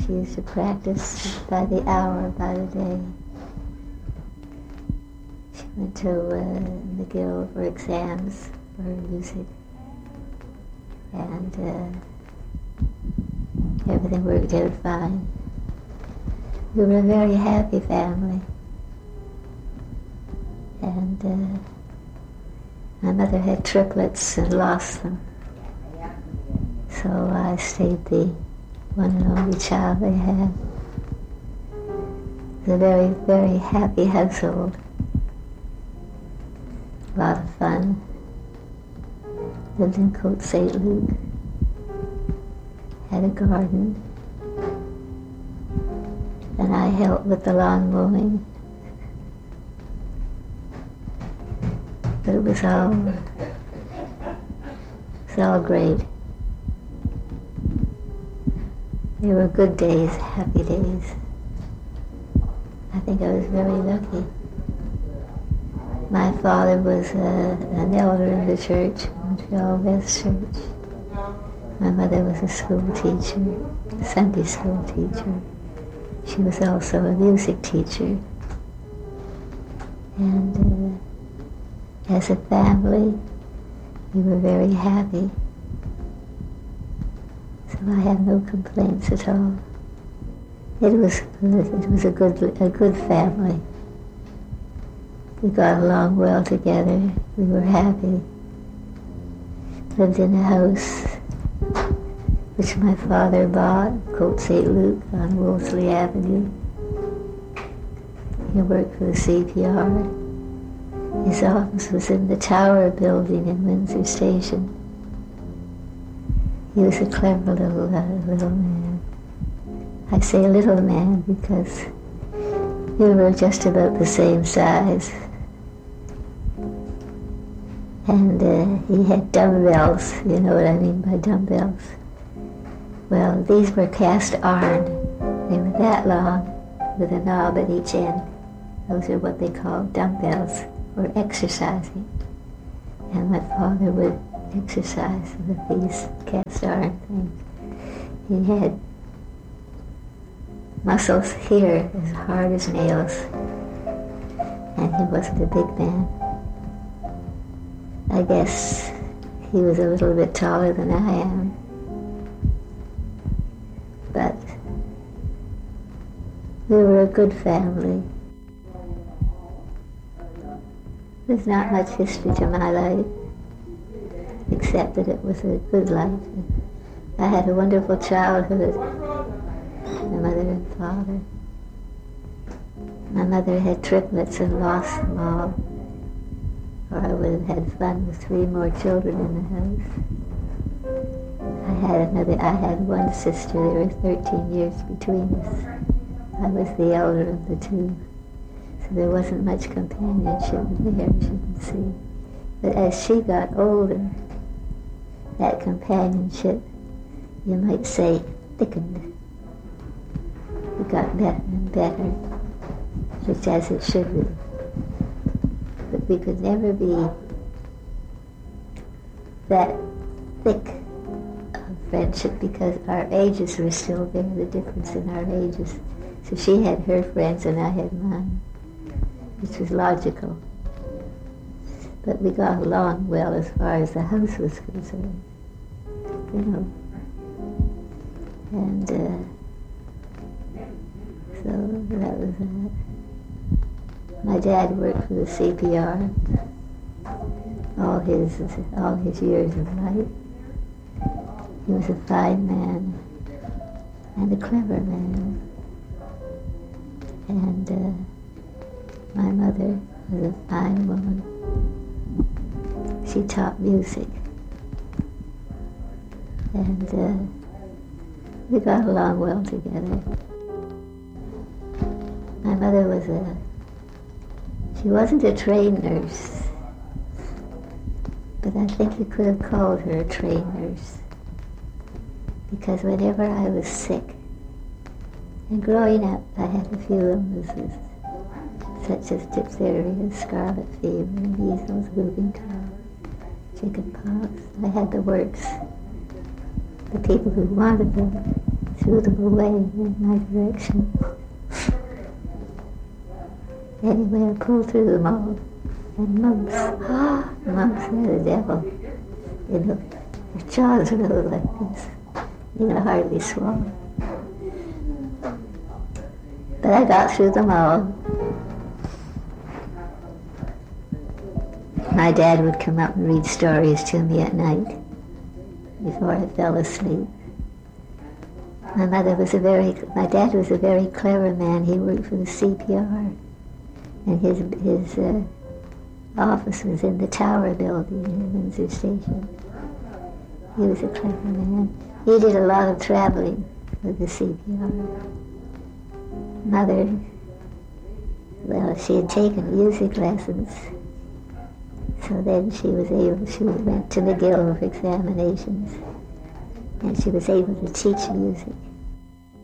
She used to practice by the hour, by the day. She went to McGill for exams for music. And everything worked out fine. We were a very happy family. And my mother had triplets and lost them. So I stayed the one and only child they had. It was a very, very happy household. A lot of fun. Lived in Côte Saint-Luc. Had a garden. And I helped with the lawn mowing. But it was all great. They were good days, happy days. I think I was very lucky. My father was an elder in the church, Montreal West Church. My mother was a school teacher, a Sunday school teacher. She was also a music teacher. And as a family, we were very happy. So I have no complaints at all. It was good. It was a good family. We got along well together. We were happy. Lived in a house which my father bought, Côte Saint-Luc on Wolseley Avenue. He worked for the CPR. His office was in the Tower building in Windsor Station. He was a clever little man. I say little man because we were just about the same size. And he had dumbbells, you know what I mean by dumbbells. Well, these were cast iron. They were that long with a knob at each end. Those are what they call dumbbells for exercising. And my father would exercise with these cast iron things. He had muscles here as hard as nails. And he wasn't a big man. I guess he was a little bit taller than I am. But we were a good family. There's not much history to my life, except that it was a good life. I had a wonderful childhood, my mother and father. My mother had triplets and lost them all, or I would have had fun with 3 more children in the house. I had one sister. There were 13 years between us. I was the elder of the 2. So there wasn't much companionship there, as you can see. But as she got older, that companionship, you might say, thickened. It got better and better, which as it should be. But we could never be that thick of friendship because our ages were still there, the difference in our ages. So she had her friends and I had mine, which was logical. But we got along well as far as the house was concerned, you know. And so that was that. My dad worked for the CPR all his years of life. He was a fine man and a clever man. And my mother was a fine woman. She taught music. And we got along well together. My mother she wasn't a trained nurse, but I think you could have called her a trained nurse. Because whenever I was sick, and growing up I had a few illnesses, such as diphtheria, scarlet fever, measles, whooping cough, chicken pox. I had the works. The people who wanted them threw them away in my direction. Anyway, I pulled through them all. And mumps were the devil. You know, their jaws were like this. You can hardly swallow. But I got through them all. My dad would come up and read stories to me at night before I fell asleep. My dad was a very clever man. He worked for the CPR, and his office was in the Tower building in Windsor Station. He was a clever man. He did a lot of traveling with the CPR. Mother, well, she had taken music lessons, so then she went to McGill for examinations, and she was able to teach music.